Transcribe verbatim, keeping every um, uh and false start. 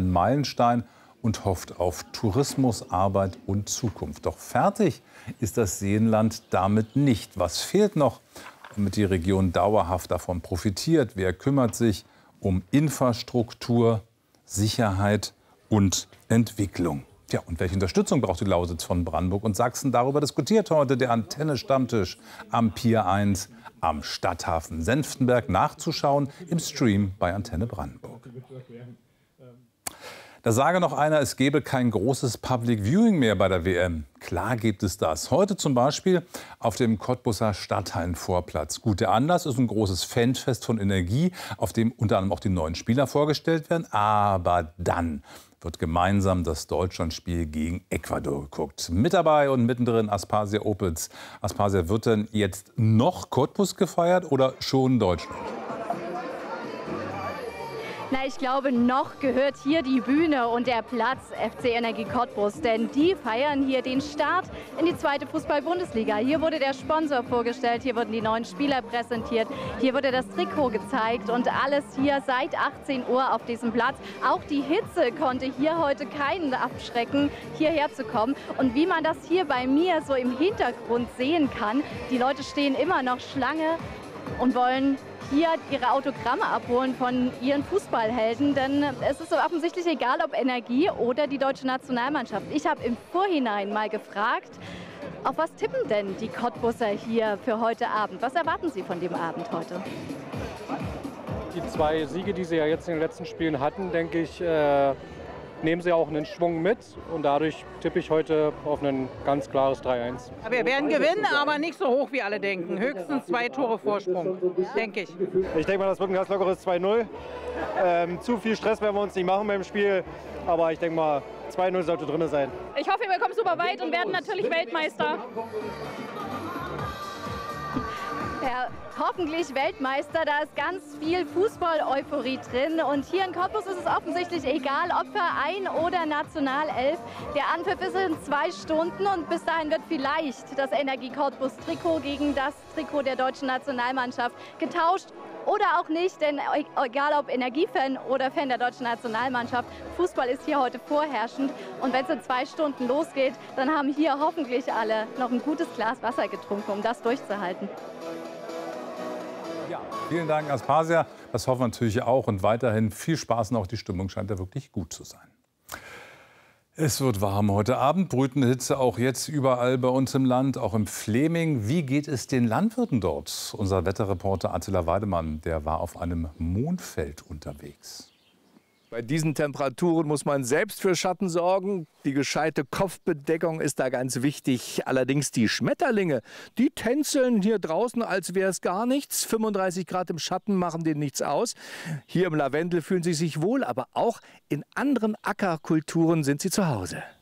großen Meilenstein und hofft auf Tourismus, Arbeit und Zukunft. Doch fertig ist das Seenland damit nicht. Was fehlt noch, damit die Region dauerhaft davon profitiert? Wer kümmert sich um Infrastruktur, Sicherheit und Entwicklung? Ja, und welche Unterstützung braucht die Lausitz von Brandenburg und Sachsen? Darüber diskutiert heute der Antenne-Stammtisch am Pier eins am Stadthafen Senftenberg. Nachzuschauen im Stream bei Antenne Brandenburg. Da sage noch einer, es gebe kein großes Public Viewing mehr bei der W M. Klar gibt es das. Heute zum Beispiel auf dem Cottbuser Stadthallenvorplatz. Gut, der Anlass ist ein großes Fanfest von Energie, auf dem unter anderem auch die neuen Spieler vorgestellt werden. Aber dann wird gemeinsam das Deutschlandspiel gegen Ecuador geguckt. Mit dabei und mittendrin Aspasia Opitz. Aspasia, wird denn jetzt noch Cottbus gefeiert oder schon Deutschland? Na, ich glaube, noch gehört hier die Bühne und der Platz F C Energie Cottbus, denn die feiern hier den Start in die zweite Fußball-Bundesliga. Hier wurde der Sponsor vorgestellt, hier wurden die neuen Spieler präsentiert, hier wurde das Trikot gezeigt und alles hier seit achtzehn Uhr auf diesem Platz. Auch die Hitze konnte hier heute keinen abschrecken, hierher zu kommen. Und wie man das hier bei mir so im Hintergrund sehen kann, die Leute stehen immer noch Schlange und wollen hier ihre Autogramme abholen von ihren Fußballhelden, denn es ist so offensichtlich egal, ob Energie oder die deutsche Nationalmannschaft. Ich habe im Vorhinein mal gefragt, auf was tippen denn die Cottbuser hier für heute Abend? Was erwarten Sie von dem Abend heute? Die zwei Siege, die sie ja jetzt in den letzten Spielen hatten, denke ich, äh, nehmen sie auch einen Schwung mit und dadurch tippe ich heute auf ein ganz klares drei eins. Wir werden gewinnen, aber nicht so hoch, wie alle denken. Höchstens zwei Tore Vorsprung, denke ich. Ich denke mal, das wird ein ganz lockeres zwei null. Ähm, zu viel Stress werden wir uns nicht machen beim Spiel, aber ich denke mal, zwei null sollte drin sein. Ich hoffe, wir kommen super weit und werden natürlich Weltmeister. Ja, hoffentlich Weltmeister, da ist ganz viel Fußball-Euphorie drin. Und hier in Cottbus ist es offensichtlich egal, ob Verein oder Nationalelf. Der Anpfiff ist in zwei Stunden und bis dahin wird vielleicht das Energie Cottbus-Trikot gegen das Trikot der deutschen Nationalmannschaft getauscht. Oder auch nicht, denn egal ob Energiefan oder Fan der deutschen Nationalmannschaft, Fußball ist hier heute vorherrschend. Und wenn es in zwei Stunden losgeht, dann haben hier hoffentlich alle noch ein gutes Glas Wasser getrunken, um das durchzuhalten. Ja, vielen Dank, Aspasia. Das hoffen wir natürlich auch. Und weiterhin viel Spaß und auch die Stimmung scheint ja wirklich gut zu sein. Es wird warm heute Abend, brütende Hitze auch jetzt überall bei uns im Land, auch im Fleming. Wie geht es den Landwirten dort? Unser Wetterreporter Attila Weidemann, der war auf einem Mondfeld unterwegs. Bei diesen Temperaturen muss man selbst für Schatten sorgen. Die gescheite Kopfbedeckung ist da ganz wichtig. Allerdings die Schmetterlinge, die tänzeln hier draußen, als wäre es gar nichts. fünfunddreißig Grad im Schatten machen denen nichts aus. Hier im Lavendel fühlen sie sich wohl, aber auch in anderen Ackerkulturen sind sie zu Hause.